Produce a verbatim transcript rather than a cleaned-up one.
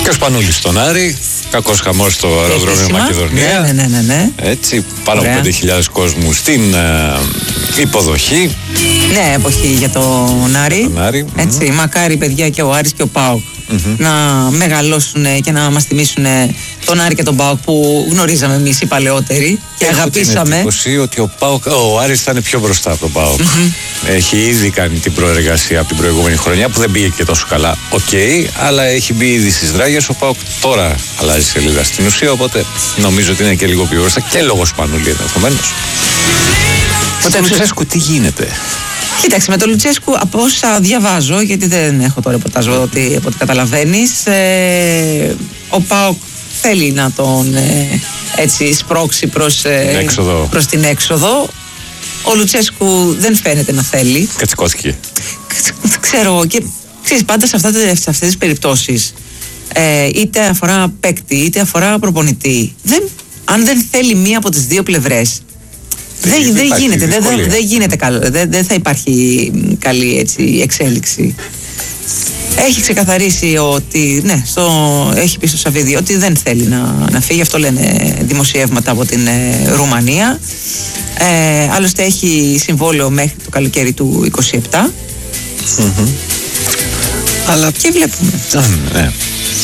Και ο Σπανούλης στον Άρη. Κακός χαμός στο αεροδρόμιο Μακεδονία. Ναι, ναι, ναι, ναι. Έτσι, πάνω από πέντε χιλιάδες κόσμου στην ε, υποδοχή. Ναι, εποχή για τον Άρη. Για τον Άρη. Έτσι, mm-hmm. Μακάρι παιδιά και ο Άρης και ο ΠΑΟΚ mm-hmm. να μεγαλώσουν και να μας θυμίσουν τον Άρη και τον ΠΑΟΚ που γνωρίζαμε εμείς οι παλαιότεροι και έχω αγαπήσαμε. Την εντύπωση ότι ο, ΠΑΟΚ, ο Άρης θα είναι πιο μπροστά από τον ΠΑΟΚ. Mm-hmm. Έχει ήδη κάνει την προεργασία από την προηγούμενη χρονιά που δεν πήγε και τόσο καλά. Οκ, okay, αλλά έχει μπει ήδη στις δράγες. Ο ΠΑΟΚ τώρα αλλάζει σελίδα στην ουσία. Οπότε νομίζω ότι είναι και λίγο πιο μπροστά και λόγω Σπανούλη ενδεχομένως. Με τον Λουτσέσκου τι γίνεται? Κοίταξε, με τον Λουτσέσκου από όσα διαβάζω, γιατί δεν έχω το ρεπορτάζ από ό,τι καταλαβαίνεις, ε, ο ΠΑΟΚ θέλει να τον ε, έτσι σπρώξει προς, ε, την προς την έξοδο. Ο Λουτσέσκου δεν φαίνεται να θέλει. Κατσικώθηκε. Ξέρω και ξέρεις, πάντα σε, αυτά, σε αυτές τις περιπτώσεις ε, είτε αφορά παίκτη είτε αφορά προπονητή, δεν, αν δεν θέλει μία από τις δύο πλευρές, Δεν, δεν γίνεται, δεν, δεν, δεν γίνεται καλό, δεν, δεν θα υπάρχει καλή έτσι, εξέλιξη. Έχει ξεκαθαρίσει ότι, ναι, στο, έχει πει στο Σαββίδι ότι δεν θέλει να, να φύγει, αυτό λένε δημοσιεύματα από την ε, Ρουμανία. Ε, άλλωστε έχει συμβόλαιο μέχρι το καλοκαίρι του είκοσι επτά. Mm-hmm. Αλλά και βλέπουμε. Ναι.